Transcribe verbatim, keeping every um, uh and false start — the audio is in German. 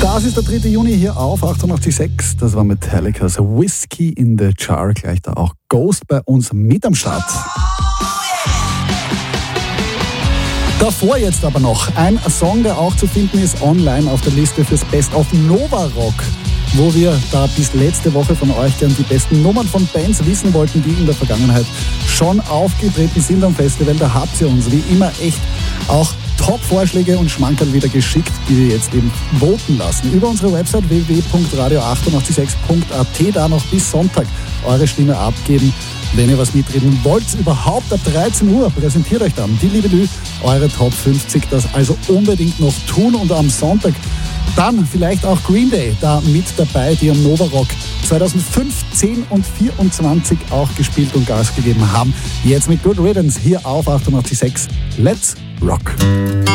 Das ist der dritte Juni hier auf achtundachtzig Komma sechs. Das war Metallicas Whiskey in the Jar. Gleich da auch Ghost bei uns mit am Start. Davor jetzt aber noch ein Song, der auch zu finden ist online auf der Liste fürs Best of Nova Rock, wo wir da bis letzte Woche von euch gern die besten Nummern von Bands wissen wollten, die in der Vergangenheit schon aufgetreten sind am Festival. Da habt ihr uns wie immer echt auch Top-Vorschläge und Schmankerl wieder geschickt, die wir jetzt eben voten lassen. Über unsere Website w w w punkt radio achtundachtzig sechs punkt a t, da noch bis Sonntag eure Stimme abgeben. Wenn ihr was mitreden wollt, überhaupt ab dreizehn Uhr präsentiert euch dann die liebe Lü, eure Top fünfzig. Das also unbedingt noch tun und am Sonntag dann vielleicht auch Green Day da mit dabei, die am Nova Rock zweitausendfünfzehn und vierundzwanzig auch gespielt und Gas gegeben haben. Jetzt mit Good Riddance hier auf achtundachtzig Komma sechs. Let's Rock!